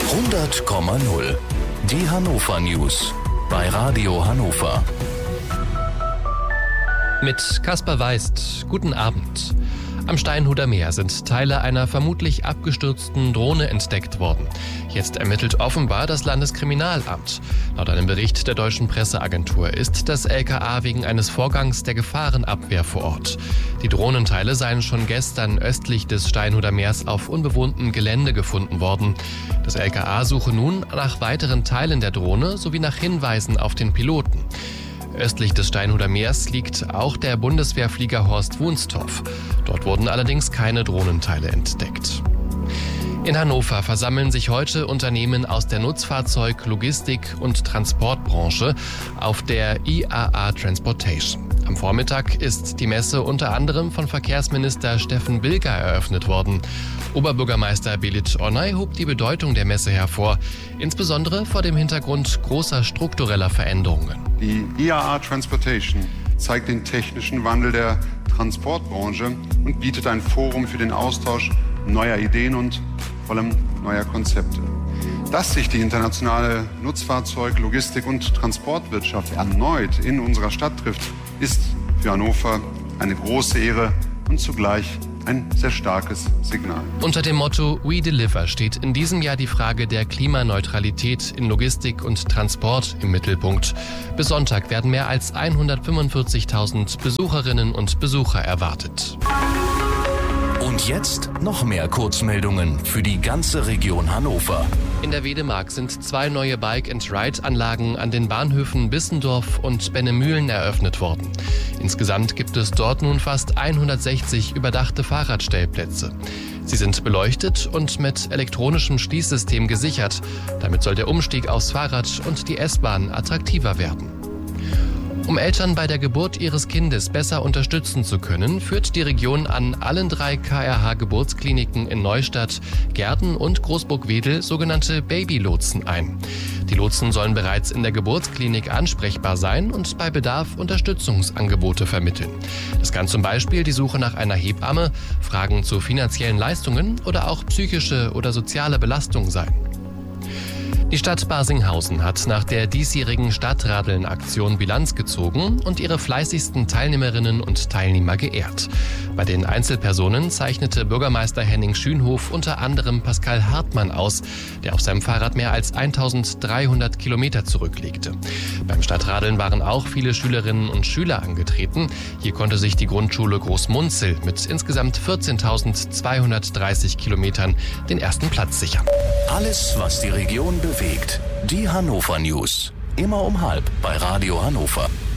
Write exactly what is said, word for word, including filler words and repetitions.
hundert Komma null. Die Hannover News bei Radio Hannover. Mit Kaspar Weist. Guten Abend. Am Steinhuder Meer sind Teile einer vermutlich abgestürzten Drohne entdeckt worden. Jetzt ermittelt offenbar das Landeskriminalamt. Laut einem Bericht der deutschen Presseagentur ist das L K A wegen eines Vorgangs der Gefahrenabwehr vor Ort. Die Drohnenteile seien schon gestern östlich des Steinhuder Meers auf unbewohntem Gelände gefunden worden. Das L K A suche nun nach weiteren Teilen der Drohne sowie nach Hinweisen auf den Piloten. Östlich des Steinhuder Meers liegt auch der Bundeswehrflieger Horst Wunstorf. Dort wurden allerdings keine Drohnenteile entdeckt. In Hannover versammeln sich heute Unternehmen aus der Nutzfahrzeug-, Logistik- und Transportbranche auf der I A A Transportation. Am Vormittag ist die Messe unter anderem von Verkehrsminister Steffen Bilger eröffnet worden. Oberbürgermeister Belit Onay hob die Bedeutung der Messe hervor, insbesondere vor dem Hintergrund großer struktureller Veränderungen. Die I A A Transportation zeigt den technischen Wandel der Transportbranche und bietet ein Forum für den Austausch neuer Ideen und vor allem neuer Konzepte. Dass sich die internationale Nutzfahrzeug-, Logistik- und Transportwirtschaft erneut in unserer Stadt trifft, ist für Hannover eine große Ehre und zugleich ein sehr starkes Signal. Unter dem Motto We Deliver steht in diesem Jahr die Frage der Klimaneutralität in Logistik und Transport im Mittelpunkt. Bis Sonntag werden mehr als hundertfünfundvierzigtausend Besucherinnen und Besucher erwartet. Und jetzt noch mehr Kurzmeldungen für die ganze Region Hannover. In der Wedemark sind zwei neue Bike-and-Ride-Anlagen an den Bahnhöfen Bissendorf und Bennemühlen eröffnet worden. Insgesamt gibt es dort nun fast hundertsechzig überdachte Fahrradstellplätze. Sie sind beleuchtet und mit elektronischem Schließsystem gesichert. Damit soll der Umstieg aufs Fahrrad und die S-Bahn attraktiver werden. Um Eltern bei der Geburt ihres Kindes besser unterstützen zu können, führt die Region an allen drei K R H-Geburtskliniken in Neustadt, Gärten und Großburg-Wedel sogenannte Babylotsen ein. Die Lotsen sollen bereits in der Geburtsklinik ansprechbar sein und bei Bedarf Unterstützungsangebote vermitteln. Das kann zum Beispiel die Suche nach einer Hebamme, Fragen zu finanziellen Leistungen oder auch psychische oder soziale Belastung sein. Die Stadt Barsinghausen hat nach der diesjährigen Stadtradeln-Aktion Bilanz gezogen und ihre fleißigsten Teilnehmerinnen und Teilnehmer geehrt. Bei den Einzelpersonen zeichnete Bürgermeister Henning Schünhof unter anderem Pascal Hartmann aus, der auf seinem Fahrrad mehr als eintausenddreihundert Kilometer zurücklegte. Beim Stadtradeln waren auch viele Schülerinnen und Schüler angetreten. Hier konnte sich die Grundschule Großmunzel mit insgesamt vierzehntausendzweihundertdreißig Kilometern den ersten Platz sichern. Alles, was die Region bewegt. Die Hannover News. Immer um halb bei Radio Hannover.